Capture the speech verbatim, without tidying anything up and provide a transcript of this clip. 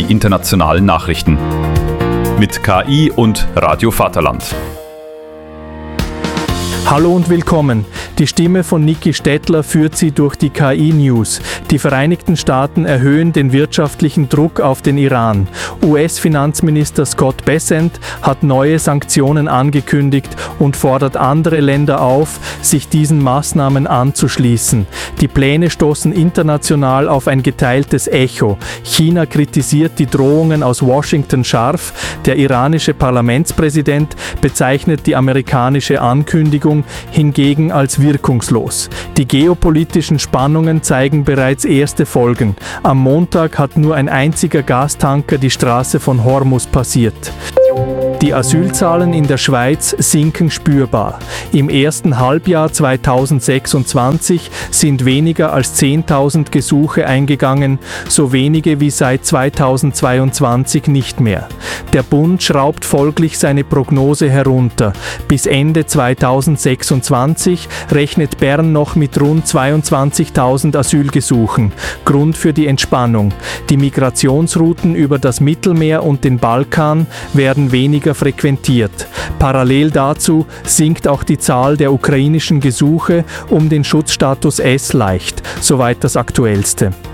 internationalen Nachrichten. Mit K I und Radio Vaterland. Hallo und willkommen. Die Stimme von Niki Stettler führt Sie durch die K I-News. Die Vereinigten Staaten erhöhen den wirtschaftlichen Druck auf den Iran. U S-Finanzminister Scott Bessent hat neue Sanktionen angekündigt und fordert andere Länder auf, sich diesen Maßnahmen anzuschließen. Die Pläne stoßen international auf ein geteiltes Echo. China kritisiert die Drohungen aus Washington scharf. Der iranische Parlamentspräsident bezeichnet die amerikanische Ankündigung hingegen als wirkungslos. Die geopolitischen Spannungen zeigen bereits erste Folgen. Am Montag hat nur ein einziger Gastanker die Straße von Hormuz passiert. Die Asylzahlen in der Schweiz sinken spürbar. Im ersten Halbjahr zweitausendsechsundzwanzig sind weniger als zehntausend Gesuche eingegangen, so wenige wie seit zweitausendzweiundzwanzig nicht mehr. Der Bund schraubt folglich seine Prognose herunter. Bis Ende zweitausendsechsundzwanzig rechnet Bern noch mit rund zweiundzwanzigtausend Asylgesuchen. Grund für die Entspannung. Die Migrationsrouten über das Mittelmeer und den Balkan werden weniger frequentiert. Parallel dazu sinkt auch die Zahl der ukrainischen Gesuche um den Schutzstatus S leicht, soweit das Aktuellste.